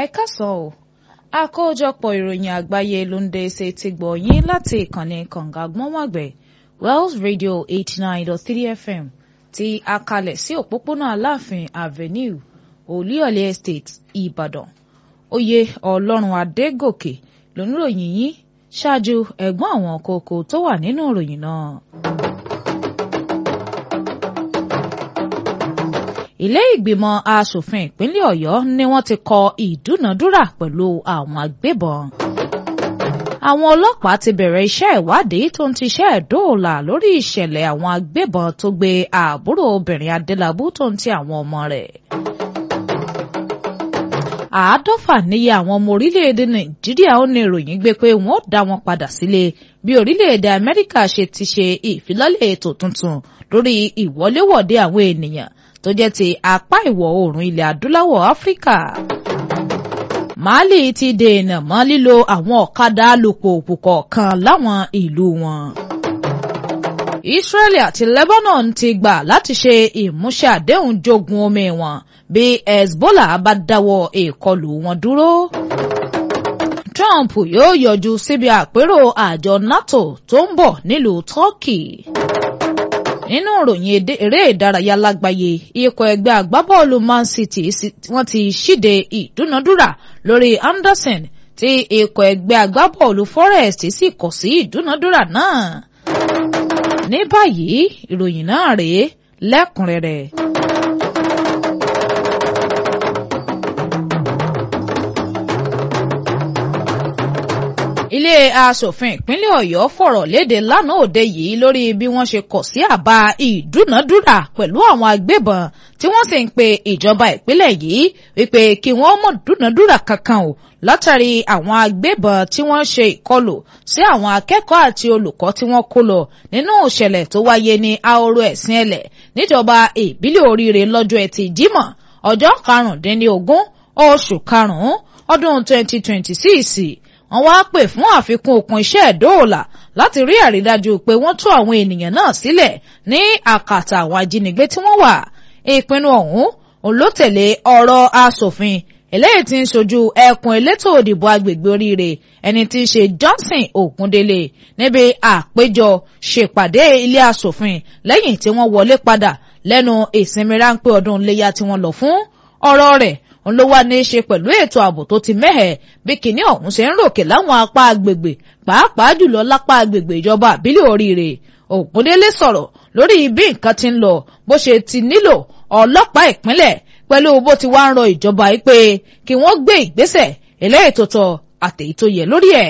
ẹ káàsán o àkójọpọ̀ ìròyìn àgbáyé ló ń dé ṣe ti gbọ̀ yín láti ìkànnì kànga gbọ́nwàgbẹ̀ Wells Radio 89.3 FM tí a kalẹ̀ sí òpópónà Aláàfin Avenue Olúyọ̀lé Estate Ìbàdàn. Oyè Ọlọ́run Adégòkè lóníròyìn yín ṣáájú ẹ̀gbọ́n àwọn kókó tó wà nínú ìròyìn náà. Ilé ìgbìmọ̀ aṣòfin ìpínlẹ̀ Ọ̀yọ́ ni wọ́n ti kọ ìdúnàdúrà pẹ̀lú àwọn agbébọn. Àwọn ọlọ́pàá ti bẹ̀rẹ̀ iṣẹ́ ìwádìí tó ń ti iṣẹ́ ìdóòlà lórí ìṣẹ̀lẹ̀ àwọn agbébọn tó gbé àbúrò obìnrin Adélabú tó ń ti àwọn ọmọ rẹ̀. 150 níye àwọn ọmọ orílẹ̀-èdè Nàìjíríà ó ní ìròyìn gbé pé wọ́n ó dá wọn padà sílé bí orílẹ̀-èdè Amẹ́ríkà ṣe ti ṣe ìfilọ́lẹ̀ ètò tuntun lórí ìwọléwọ̀de àwọn ènìyàn tó jẹ́ ti apá ìwọ̀ oòrùn ilẹ̀ adúláwọ̀ Áfíríkà. Málì ti dènà mọ́ lílo àwọn ọ̀kadà alùpùpù kọ̀ọ̀kan láwọn ìlú wọn. Israeli àti Lebanon ti gbà láti ṣe ìmúṣẹ àdéhùn jogun omi wọn bí Hezbollah bá dáwọ́ ìkọlù wọn dúró. Trump yóò yọjú síbi àpérò àjọ NATO tó ń bọ̀ nílùú Turkey. Nínú ìròyìn eré ìdárayá lágbàáyé ikọ̀ ẹgbẹ́ agbábọ́ọ̀lù Man City wọ́n ti ṣíde ìdúnadúrà lórí Anderson tí ikọ̀ ẹgbẹ́ agbábọ́ọ̀lù Forest sì kọ̀ sí ìdúnadúrà náà. Ní báyìí ìròyìn náà rèé lẹ́kùnrẹ́rẹ́. Ilé aṣòfin ìpínlẹ̀ Ọ̀yọ́ fọ̀rọ̀ léde lánàá òde yìí lórí bí wọ́n ṣe kọ̀ sí àbá ìdúnàdúrà pẹ̀lú àwọn agbébọn tí wọ́n sì ń pe ìjọba ìpínlẹ̀ yìí wípé kí wọ́n mọ̀ dúnàdúrà kankan o látàrí àwọn agbébọn tí wọ́n ṣe ìkọlù sí àwọn akẹ́kọ̀ọ́ àti olùkọ́ tí wọ́n kó lọ nínú ìṣẹ̀lẹ̀ tó wáyé ní Ahoro Ẹ̀sìn Ẹlẹ̀ níjọba ìbílẹ̀ Oríire lọ́jọ́ Ẹtì Jímọ̀ ọjọ́ 15 oṣù karùn-ún ọdún 2026. Wọ́n wá pè fún àfikún okùn iṣẹ́ ìdóòlà láti rí àrídájú pé wọ́n tú àwọn ènìyàn náà sílẹ̀ ní àkàtà àwọn ajínigbé tí wọ́n wà. Ìpinnu ọ̀hún olótẹ̀lé ọ̀rọ̀ aṣòfin eléyìí tí ń ṣojú ẹkùn elétò òdìbò agbègbè Oríire ẹni tí ń ṣe Johnson Ògúndélé níbi àpéjọ ṣèpàdé ilé aṣòfin lẹ́yìn tí wọ́n wọlé padà lẹ́nu ìsinmi ráńpẹ́ ọdún iléyá tí wọ́n lọ fún. Ọ̀rọ̀ rẹ̀ ló wá ní í ṣe pẹ̀lú ètò ààbò tó ti mẹ́hẹ̀ bí kinní ọ̀hún ṣe ń ròkè láwọn apá agbègbè pàápàá jùlọ lápá agbègbè ìjọba àbílẹ̀ Oríire. Ògúndélé sọ̀rọ̀ lórí bí nǹkan ti ń lọ bó ṣe ti nílò ọlọ́pàá ìpínlẹ̀ pẹ̀lú bó ti wá ń rọ ìjọba yìí pé kí wọ́n gbé ìgbésẹ̀ eléyìí tó tọ́ àtèyí tó yẹ lórí ẹ̀.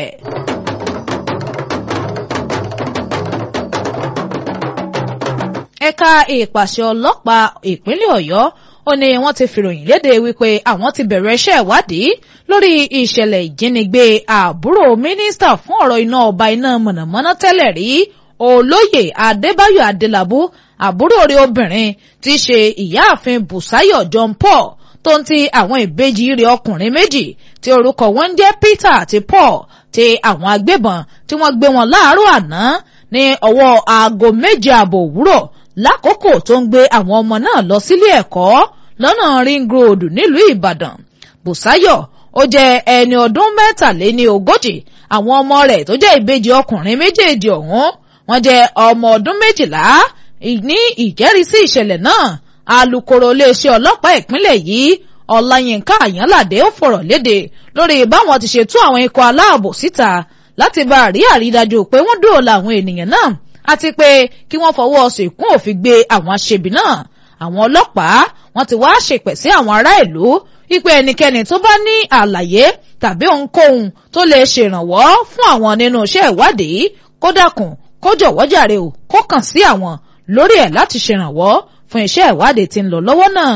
Ẹ̀ka ìpàṣẹ ọlọ́pàá ìpínlẹ̀ Ọ̀yọ́ ó ní wọ́n ti fìròyìn léde wípé àwọn ti bẹ̀rẹ̀ iṣẹ́ ìwádìí lórí ìṣẹ̀lẹ̀ ìjínigbé àbúrò mínísítà fún ọ̀rọ̀ iná ọba iná mọ̀nàmọ́ná tẹ́lẹ̀ rí Olóyè Adébáyọ̀ Adélabú àbúrò rẹ̀ obìnrin tí í ṣe ìyáàfin Bùsáyọ̀ John Paul tó ń ti àwọn ìbejì rẹ̀ ọkùnrin méjì tí orúkọ wọn ń jẹ́ Peter àti Paul tí àwọn agbébọn tí wọ́n gbé wọn láàárọ̀ àná ní ọwọ́ aago 7:00 òwúrọ̀ lákòókò tó ń gbé àwọn ọmọ náà lọ sílé ẹ̀kọ́ lọ́nà Ring Road nílùú Ìbàdàn. Bùsáyọ̀ ó jẹ́ ẹni ọdún 43, àwọn ọmọ rẹ̀ tó jẹ́ ìbejì ọkùnrin méjèèjì ọ̀hún wọ́n jẹ́ ọmọ ọdún 12. Ní ìjẹ́rìísí ìṣẹ̀lẹ̀ náà alukoro iléeṣẹ́ ọlọ́pàá ìpínlẹ̀ yìí Ọláyínká Àyànládé ó fọ̀rọ̀ léde lórí báwọn ti ṣe tú àwọn ikọ̀ aláàbò síta láti bá rí àrídájú pé wọ́n dóòlà àwọn ènìyàn náà àti pé kí wọ́n fọwọ́ ṣìkún òfin gbé àwọn aṣebi náà. Àwọn ọlọ́pàá wọ́n ti wá ṣèpẹ̀ sí àwọn ará ìlú wípé ẹnikẹ́ni tó bá ní àlàyé tàbí ohunkóhun tó lè ṣèrànwọ́ fún àwọn nínú iṣẹ́ ìwádìí kó dákun kó jọ̀wọ́ jàre o kó kàn sí àwọn lórí ẹ̀ láti ṣèrànwọ́ fún iṣẹ́ ìwádìí tí ń lọ lọ́wọ́ náà.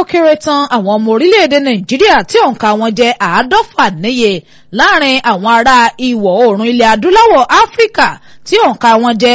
kéré tán àwọn ọmọ orílẹ̀-èdè Nàìjíríà tí òǹkà wọn jẹ́ 150 níye láàrin àwọn ará ìwọ̀ oòrùn ilẹ̀ adúláwọ̀ Áfíríkà tí òǹkà wọn jẹ́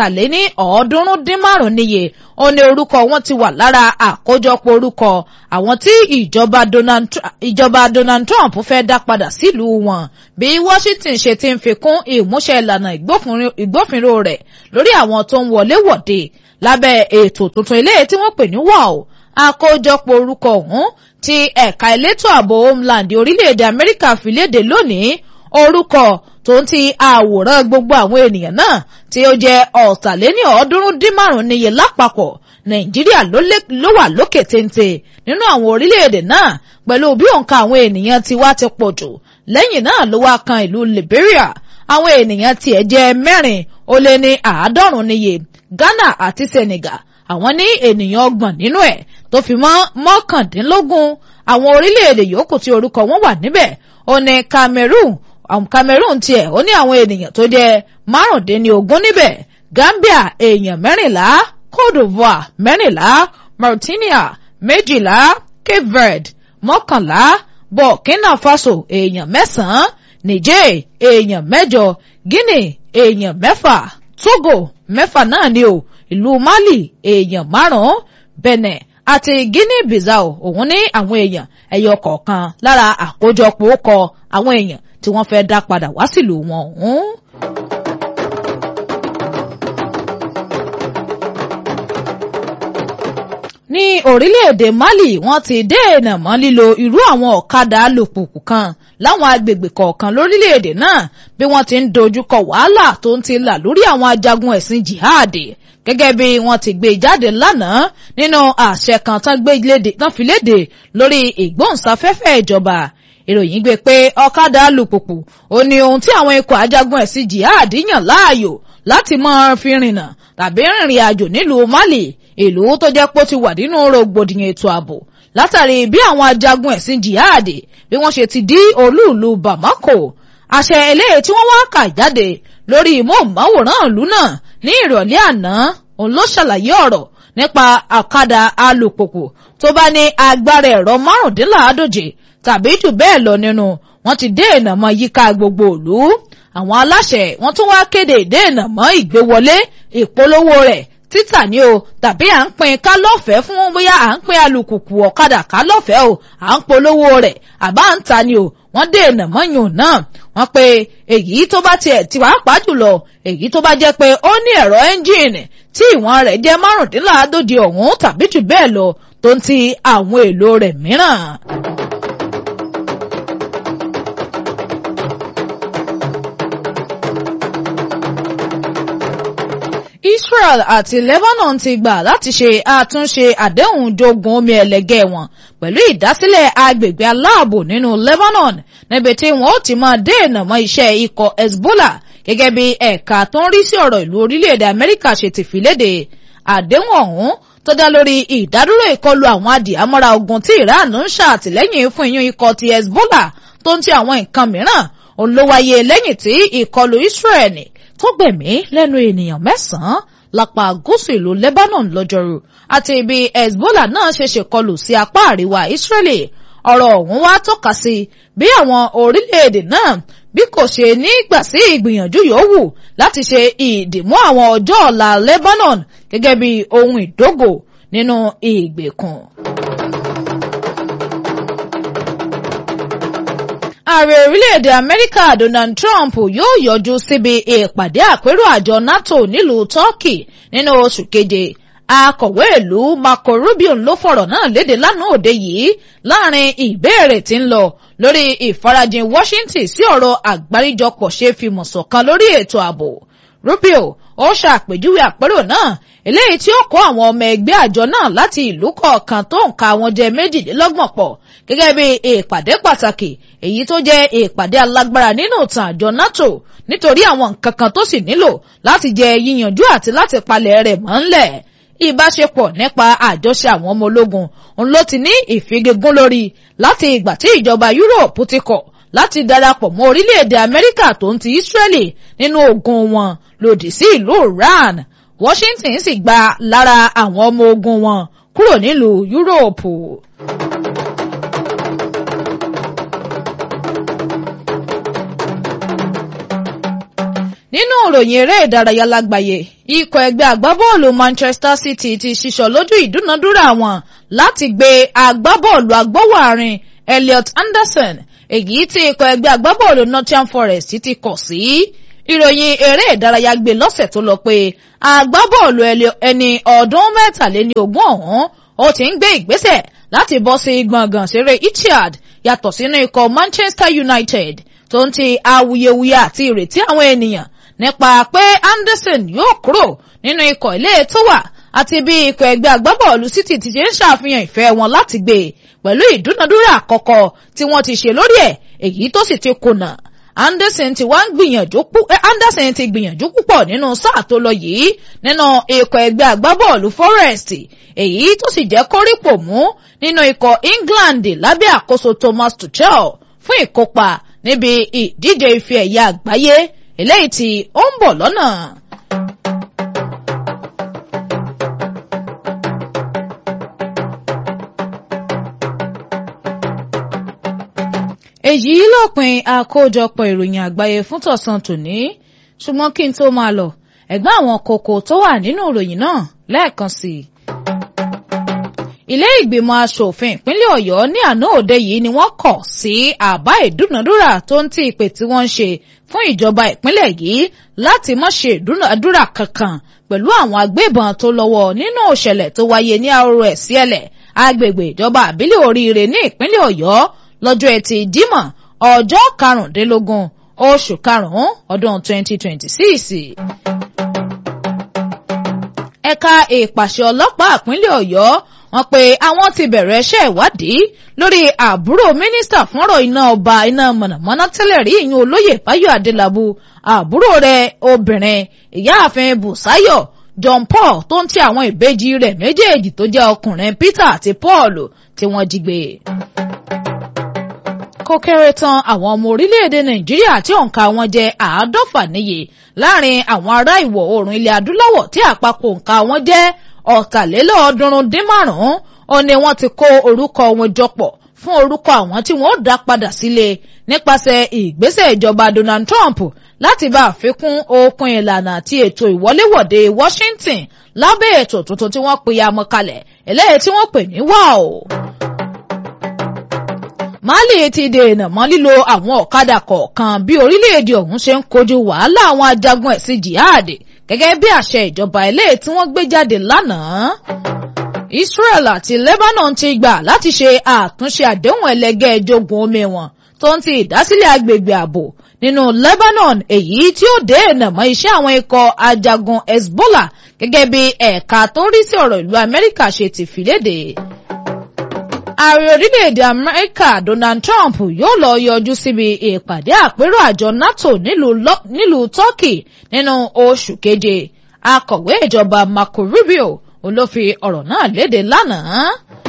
375 níye ó ní orúkọ wọn ti wà lára àkójọpọ̀ orúkọ àwọn tí ìjọba Donald Trump fẹ́ dá padà sílùú wọn bí Washington ṣe ti ń fi kún ìmúṣẹ ìlànà ìgbófinró rẹ̀ lórí àwọn tó ń wọlé wọ̀de lábẹ́ ètò tuntun eléyìí tí wọ́n pè ní WOW. Àkójọpọ̀ orúkọ ọ̀hún tí ẹ̀ka elétò ààbò Homeland orílẹ̀-èdè Amẹ́ríkà fi léde lónìí orúkọ tó ń ti àwòrán gbogbo àwọn ènìyàn náà tí ó jẹ́ 375 níye lápapọ̀. Nàìjíríà ló wà lókè téńté nínú àwọn orílẹ̀-èdè náà pẹ̀lú bí òǹkà àwọn ènìyàn ti wá ti pọ̀ jù. Lẹ́yìn náà ló wá kan ìlú Liberia àwọn ènìyàn tiẹ̀ jẹ́ 450 níye. Ghana àti Senegal àwọn ní ènìyàn 30 nínú ẹ̀ tó fi mọ́ 19 àwọn orílẹ̀-èdè yòókù tí orúkọ wọn wà níbẹ̀ ó ní Cameroon tiẹ̀ ó ní àwọn ènìyàn tó jẹ́ 15 níbẹ̀. Gambia èèyàn 14, Cote d'Ivoire 14, Mauritania 12, Cape Verde 11, Burkina Faso èèyàn 9, Niger èèyàn 8, Guinea èèyàn 6, Togo 6 náà ni o, ìlú Mali èèyàn 5, Benin àti Guinea Bissau òun ní àwọn èèyàn ẹyọ kọ̀ọ̀kan lára àkójọpọ̀ ọkọ̀ àwọn èèyàn tí wọ́n fẹ́ dá padà wá sílùú wọn ọ̀hún. Ní orílẹ̀-èdè Mali wọ́n ti dènà mọ́ lílo irú àwọn ọ̀kadà alùpùpù kan láwọn agbègbè kọ̀ọ̀kan lórílẹ̀-èdè náà bí wọ́n ti ń dojúkọ wàhálà tó ń ti là lórí àwọn ajagun ẹ̀sìn jihadi gẹ́gẹ́ bí wọ́n ti gbé jáde lánàá nínú àṣẹ kan tán fi léde lórí ìgbóhùnsáfẹ́fẹ́ ìjọba. Ìròyìn gbé pé ọ̀kadà alùpùpù ó ní ohun tí àwọn ikọ̀ ajagun ẹ̀sìn jihadi yàn láàyò láti máa fi rìnnà tàbí rìnrìn àjò nílùú Mali, ìlú tó jẹ́ pé ó ti wà nínú rògbòdìyàn ètò ààbò látàrí bí àwọn ajagun ẹ̀sìn jihadi bí wọ́n ṣe ti dí olú-ìlú Bamako. Àṣẹ eléyìí tí wọ́n wá kà jáde lórí móhùnmáwòrán ìlú náà ní ìrọ̀lẹ́ àná òun ló ṣàlàyé ọ̀rọ̀ nípa ọ̀kadà alùpùpù tó bá ní agbára ẹ̀rọ 150 tàbí jù bẹ́ẹ̀ lọ nínú wọ́n ti dènà mọ́ yíká gbogbo ìlú. Àwọn aláṣẹ wọ́n tún wá kéde ìdènà mọ́ ìgbéwọlé ìpolówó rẹ̀ títà ní o tàbí à ń pín ká lọ́fẹ̀ẹ́ fún bóyá à ń pín alùpùpù ọ̀kadà ká lọ́fẹ̀ẹ́ o à ń polówó rẹ̀ àbá ń ta ni o wọ́n dènà mọ́yùn náà. Wọ́n pe èyí tó bá tiẹ̀ ti wá pa jùlọ èyí tó bá jẹ́ pé ó ní ẹ̀rọ ẹ́ńjìnì tí ìwọ̀n rẹ̀ jẹ́ 15 ọ̀hún tàbí jù bẹ́ẹ̀ lọ tó ń ti àwọn èlò rẹ̀ mìíràn. Israel àti Lebanon ti gbà láti ṣe àtúnṣe àdéhùn jogun omi ẹlẹgẹ́ wọn pẹ̀lú ìdásílẹ̀ agbègbè aláàbò nínú Lebanon níbi tí wọ́n ó ti máa dènà mọ́ iṣẹ́ ikọ̀ Hezbollah gẹ́gẹ́ bí ẹ̀ka tó ń rí sí ọ̀rọ̀ ìlú orílẹ̀-èdè Amẹ́ríkà ṣe ti fi léde. Àdéhùn ọ̀hún tó dá lórí ìdádúró ìkọlù àwọn adìhámọ́ra ogun tí Iran ń ṣàtìlẹ́yìn fún ìyún ikọ̀ ti Hezbollah tó ń ti àwọn nǹkan mìíràn òun ló wáyé lẹ́yìn tí ìkọlù Israel tó gbẹ̀mí lẹ́nu ènìyàn 9 lápá gúúsù ìlú Lebanon lọ́jọ́rú àti ibi Hezbollah náà ṣe ṣèkọlù sí apá àríwá Israeli. Ọ̀rọ̀ ọ̀hún wá tọ́ka sí bí àwọn orílẹ̀-èdè náà bí kò ṣe ní gbà sí ìgbìyànjú yòówù láti ṣe ìdìmú àwọn ọjọ́ ọ̀la Lebanon gẹ́gẹ́ bí ohun ìdógò nínú ìgbèkùn. Ààrẹ orílẹ̀-èdè Amẹ́ríkà Donald Trump yóò yọjú síbi ìpàdé àpérò àjọ NATO nílùú Turkey nínú oṣù keje. Akọ̀wé ìlú Marco Rubio ló fọ̀rọ̀ náà léde lánàá òde yìí láàrin ìbéèrè tí ń lọ lórí ìfarajìn Washington sí ọ̀rọ̀ àgbáríjọpọ̀ ṣe fìmọ̀ ṣọ̀kan lórí ètò ààbò. Rubio ó ṣàpèjúwe àpérò náà eléyìí tí ó kó àwọn ọmọ ẹgbẹ́ àjọ náà láti ìlú kọ̀ọ̀kan tó ń ka wọn jẹ́ 22 pọ̀ gẹ́gẹ́ bí ìpàdé pàtàkì èyí tó jẹ́ ìpàdé alágbára nínú ìtàn àjọ NATO nítorí àwọn nǹkan kan tó sì nílò láti jẹ yíyanjú àti láti palẹ̀ rẹ̀ mọ́ ńlẹ̀. Ìbáṣepọ̀ nípa àjọṣe àwọn ọmọ ológun òun ló ti ní ìfigagún lórí láti ìgbà tí ìjọba Europe ti kọ̀ láti darapọ̀ mọ́ orílẹ̀-èdè Amẹ́ríkà tó ń ti Israeli nínú ogun wọn lòdì sí ìlú Iran. Washington sì gba lára àwọn ọmọ ogun wọn kúrò nílùú Yúróòpù. nínú ìròyìn eré ìdárayá lágbàáyé ikọ̀ ẹgbẹ́ agbábọ́ọ̀lù Manchester City ti ṣíṣọ lójú ìdúnadúrà wọn láti gbé agbábọ́ọ̀lù agbọ́wọ́ àárín Elliot Anderson èyí tí ikọ̀ ẹgbẹ́ agbábọ́ọ̀lù Nottingham Forest ti kọ̀ sí. ìròyìn eré ìdárayá gbé lọ́sẹ̀ tó lọ pé agbábọ́ọ̀lù ẹni ọdún 23 ọ̀hún ó ti ń gbé ìgbésẹ̀ láti bọ́ sí gbọ̀ngàn ṣeré Etihad yàtọ̀ sínú ikọ̀ Manchester United tó ń ti awuyewuye àti ìrètí àwọn ènìyàn nípa pé Anderson yóò kúrò nínú ikọ̀ ilé tó wà àti bí ikọ̀ ẹgbẹ́ agbábọ́ọ̀lù City ti ṣe ń ṣàfihàn ìfẹ́ wọn láti gbé pẹ̀lú ìdúnadúrà àkọ́kọ́ tí wọ́n ti ṣe lórí ẹ̀ èyí tó sì ti kùnà. Anderson ti gbìyànjú púpọ̀ nínú sáà tó lọ yìí nínú ikọ̀ ẹgbẹ́ agbábọ́ọ̀lù Forest èyí tó sì jẹ́ kórìpò mú nínú ikọ̀ England lábẹ́ àkóso Thomas Tuchel fún ìkópa níbi ìdíje ife ẹ̀yẹ àgbáyé eléyìí tí ó ń bọ̀ lọ́nà. èyí lópin àkójọpọ̀ ìròyìn àgbáyé fún tọ̀sán tòní ṣùgbọ́n kí n tó máa lọ ẹ̀gbọ́n àwọn kókó tó wà nínú ìròyìn náà lẹ́ẹ̀kan sí i. ilé ìgbìmọ̀ asòfin ìpínlẹ̀ Ọ̀yọ́ ní àná òde yìí ni wọ́n kọ̀ sí àbá ìdúnadúrà tó ń ti ìpè tí wọ́n ń ṣe fún ìjọba ìpínlẹ̀ yìí láti má ṣe ìdúnadúrà kankan pẹ̀lú àwọn agbébọn tó lọ́wọ́ nínú ìṣẹ̀lẹ̀ tó wáyé ní Àrò Ẹ̀sìẹ̀lẹ̀ agbègbè ìjọba àbílẹ̀ Oríire ní ìpínlẹ̀ Ọ̀yọ́ lọ́jọ́ Ẹtì Jímọ̀ ọjọ́ 15 oṣù karùn-ún ọdún 2026. ẹ̀ka ìpàṣẹ ọlọ́pàá ìpínlẹ̀ Ọ̀yọ́ wọ́n pé àwọn ti bẹ̀rẹ̀ iṣẹ́ ìwádìí lórí àbúrò mínísítà fọ́nrọ̀ iná ọba iná mọ̀nàmọ́ná tẹ́lẹ̀ rí ìyún olóyè Báyọ̀ Adélabú àbúrò rẹ̀ obìnrin ìyáàfin Bùsáyọ̀ John Paul tó ń ti àwọn ìbejì rẹ̀ méjèèjì tó jẹ́ ọkùnrin Peter àti Paul tí wọ́n jí gbé. kó kéré tán àwọn ọmọ orílẹ̀-èdè Nàìjíríà tí òǹkà wọn jẹ́ 150 níye láàrin àwọn ará ìwọ̀ oòrùn ilẹ̀ adúláwọ̀ tí àpapọ̀ òǹkà wọn jẹ́ 375 ó ní wọ́n ti kó orúkọ wọn jọpọ̀ fún orúkọ àwọn tí wọ́n ó dá padà sílé nípasẹ̀ ìgbésẹ̀ ìjọba Donald Trump láti bá àfikún okun ìlànà àti ètò ìwọléwọ̀de Washington lábẹ́ ètò tuntun tí wọ́n pe amọ̀kalẹ̀ eléyìí tí wọ́n pè ní WOW. Mali ti dènà mọ́ lílo àwọn ọ̀kadà kọ̀ọ̀kan bí orílẹ̀-èdè ọ̀hún ṣe ń kojú wàhálà àwọn ajagun ẹ̀sìn jihad gẹ́gẹ́ bí àṣẹ ìjọba eléyìí tí wọ́n gbé jáde lánàá. Israel àti Lebanon ti gbà láti ṣe àtúnṣe àdéhùn ẹlẹ́gẹ́ ìjogun omi wọn tó ń ti ìdásílẹ̀ agbègbè ààbò nínú Lebanon èyí tí ó dènà mọ́ iṣẹ́ àwọn ikọ̀ ajagun Hezbollah gẹ́gẹ́ bí ẹ̀ka tó rí sí ọ̀rọ̀ ìlú Amẹ́ríkà ṣe ti fi léde. Ààrẹ orílẹ̀-èdè Amẹ́ríkà Donald Trump yóò lọ yọjú síbi ìpàdé àpérò àjọ NATO nílùú Turkey nínú oṣù keje. Akọ̀wé ìjọba Marco Rubio ló fi ọ̀rọ̀ náà léde lánàá.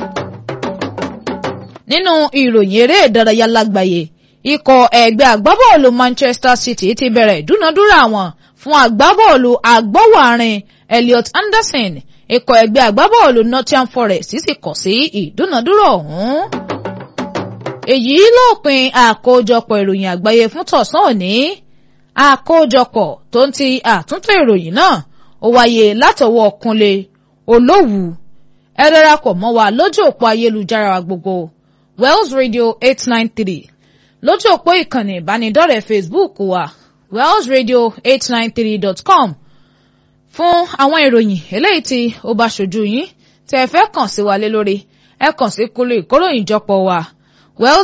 Nínú ìròyìn eré ìdárayá lágbàáyé ikọ̀ ẹgbẹ́ agbábọ́ọ̀lù Manchester City ti bẹ̀rẹ̀ ìdúnadúrà wọn fún agbábọ́ọ̀lù agbọ́wọ́ àárín Elliot Anderson. Ikọ̀ ẹgbẹ́ agbábọ́ọ̀lù Nottingham Forest sì kọ̀ sí ìdúnadúrà ọ̀hún. èyí lópin àkójọpọ̀ ìròyìn àgbáyé fún tọ̀sán òní. àkójọpọ̀ tó ń ti àtúntò ìròyìn náà ó wáyé látọwọ́ Kúnlé Olówù. ẹ darapọ̀ mọ́ wa lójú òpó ayélujára wa gbogbo Wells Radio 893 lójú òpó ìkànnì ìbánidọ́rẹ̀ẹ́ Facebook wa wellsradio893.com fún àwọn ìròyìn eléyìí tí ó bá ṣojú yín tí ẹ fẹ́ kàn sí wa lé lórí ẹ kàn sí kúlù ìkóròyìnjọpọ̀ wa Wells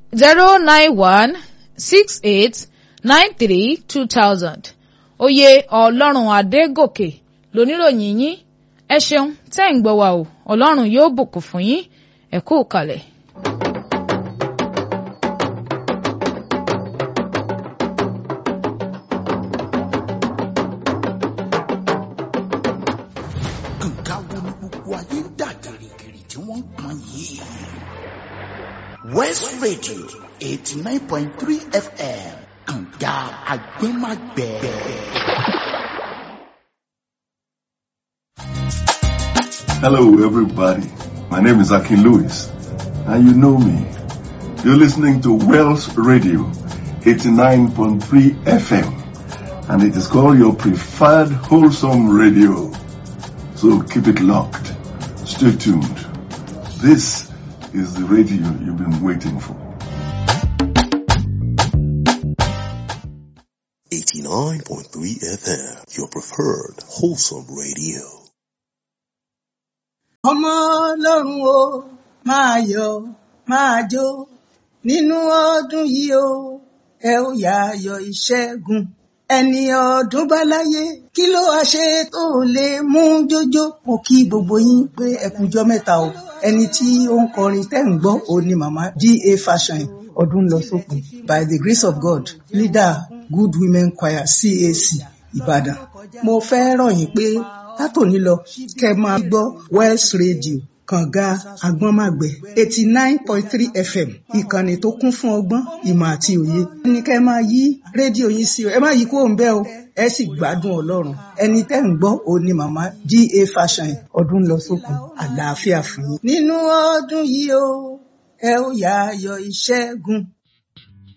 09168932000. Oyè Ọlọ́run Adégòkè lóníròyìn yín ẹ ṣeun tẹ́ ń gbọ́ wa o Ọlọ́run yóò bùkún fún yín ẹ kú kalẹ̀. West Radio 89.3 FM Kànga Àgbẹ̀màgbẹ̀. Hello, everybody. My name is Akin Lewis, and you know me. You're listening to Wells Radio 89.3 FM, and it is called your preferred wholesome radio. So keep it locked. Stay tuned. This is the radio you've been waiting for. 89.3 FM, your preferred wholesome radio. Ọmọ Ọlọ́run o, máa yọ̀, máa jó, nínú ọdún yìí o, ẹ ó yá ayọ̀ ìṣẹ́gun. Ẹni ọdún bá láyé, kí ló wá ṣe tó lè mú jójó? Mo kí gbogbo yín pé ẹ kújọ́ mẹ́ta o. Ẹni tí ó ń kọrin tẹ́ ń gbọ́ òun ni màmá D.A. Fashion. Ọdún lọ sópin. By the grace of God, leader Good Women Choir CAC Ìbàdàn. Mo fẹ́ rọ̀ yín pé látòní lọ kẹ́ máa gbọ́ Wells Radio Kànga Agbọ́nmàgbẹ̀ 89.3 FM, ìkànnì tó kún fún ọgbọ́n, ìmọ̀ àti òye. Ní kẹ́ máa yí rédíò yín sí o, ẹ má yí kúrò ńbẹ̀ o, ẹ sì gbádùn Ọlọ́run. Ẹni tẹ́ ń gbọ́ òun ni màmá D.A. Fashion. Ọdún lọ sókun, àlàáfíà fún yín. Nínú ọdún yìí o, ẹ ó yá ayọ̀ ìṣẹ́gun.